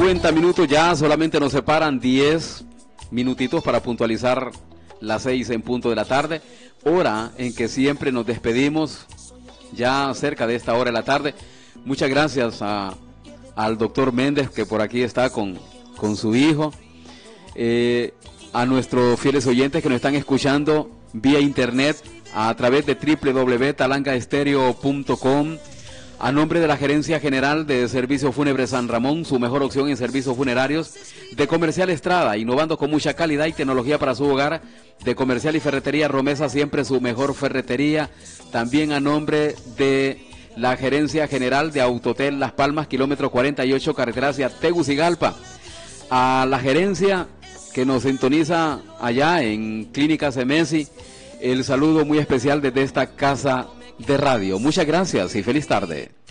50 minutos ya, solamente nos separan 10 minutitos para puntualizar las 6 en punto de la tarde, hora en que siempre nos despedimos, ya cerca de esta hora de la tarde. Muchas gracias al doctor Méndez, que por aquí está con su hijo, a nuestros fieles oyentes que nos están escuchando vía internet a través de www.talangaestereo.com. A nombre de la Gerencia General de Servicios Fúnebres San Ramón, su mejor opción en servicios funerarios, de Comercial Estrada, innovando con mucha calidad y tecnología para su hogar, de Comercial y Ferretería Romesa, siempre su mejor ferretería. También a nombre de la Gerencia General de Autotel Las Palmas, kilómetro 48, carretera hacia Tegucigalpa. A la gerencia que nos sintoniza allá en Clínica Semesi, el saludo muy especial desde esta casa de radio. Muchas gracias y feliz tarde.